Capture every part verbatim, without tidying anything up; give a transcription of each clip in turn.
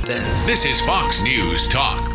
This is Fox News Talk.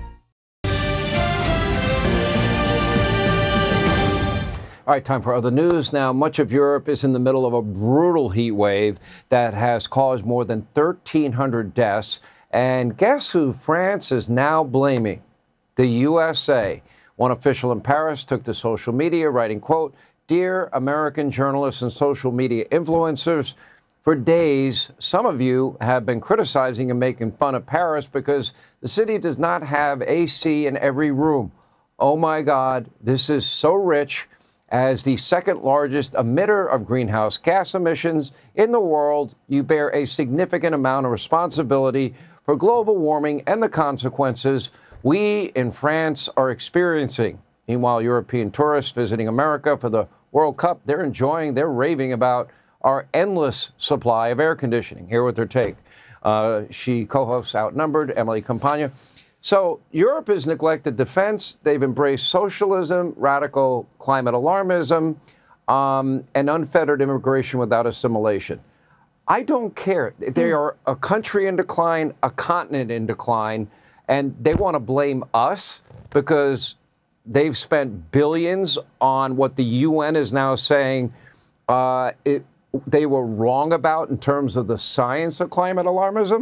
All right, time for other news. Now, much of Europe is in the middle of a brutal heat wave that has caused more than thirteen hundred deaths. And guess who France is now blaming? The U S A. One official in Paris took to social media, writing, quote, "Dear American journalists and social media influencers, for days, some of you have been criticizing and making fun of Paris because the city does not have A C in every room. Oh, my God, this is so rich. As the second largest emitter of greenhouse gas emissions in the world, you bear a significant amount of responsibility for global warming and the consequences we in France are experiencing." Meanwhile, European tourists visiting America for the World Cup, they're enjoying, they're raving about our endless supply of air conditioning. Here with her take. Uh, she co-hosts Outnumbered, Emily Campagna. So Europe has neglected defense. They've embraced socialism, radical climate alarmism, um, and unfettered immigration without assimilation. I don't care. They are a country in decline, a continent in decline, and they want to blame us because they've spent billions on what the U N is now saying uh, it, they were wrong about in terms of the science of climate alarmism.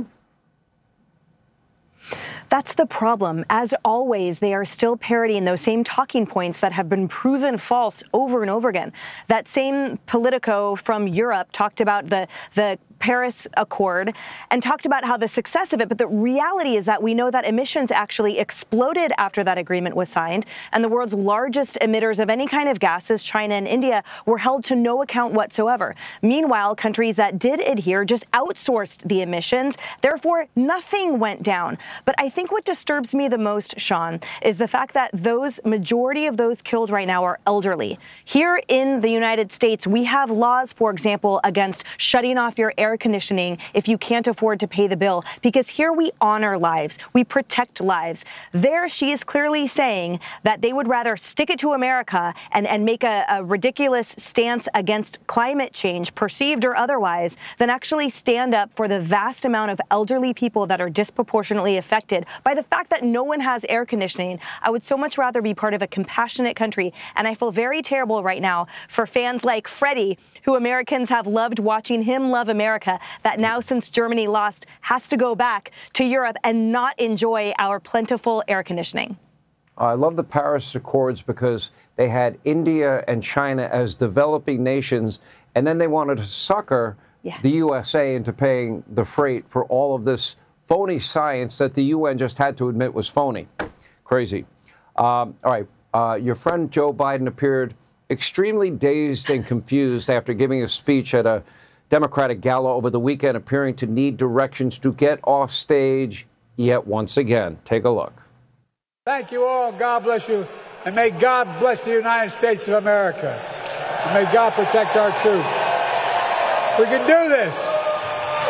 That's the problem. As always, they are still parodying those same talking points that have been proven false over and over again. That same Politico from Europe talked about the the Paris Accord and talked about how the success of it. But the reality is that we know that emissions actually exploded after that agreement was signed. And the world's largest emitters of any kind of gases, China and India, were held to no account whatsoever. Meanwhile, countries that did adhere just outsourced the emissions. Therefore, nothing went down. But I think what disturbs me the most, Sean, is the fact that those majority of those killed right now are elderly. Here in the United States, we have laws, for example, against shutting off your air air conditioning if you can't afford to pay the bill, because here we honor lives, we protect lives. There she is clearly saying that they would rather stick it to America and, and make a, a ridiculous stance against climate change, perceived or otherwise, than actually stand up for the vast amount of elderly people that are disproportionately affected by the fact that no one has air conditioning. I would so much rather be part of a compassionate country, and I feel very terrible right now for fans like Freddie, who Americans have loved watching him love America, that now, since Germany lost, has to go back to Europe and not enjoy our plentiful air conditioning. I love the Paris Accords because they had India and China as developing nations, and then they wanted to sucker yeah. the U S A into paying the freight for all of this phony science that the U N just had to admit was phony. Crazy. Um, all right. Uh, your friend Joe Biden appeared extremely dazed and confused after giving a speech at a Democratic gala over the weekend, appearing to need directions to get off stage yet once again. Take a look. Thank you all. God bless you. And may God bless the United States of America. And may God protect our troops. We can do this.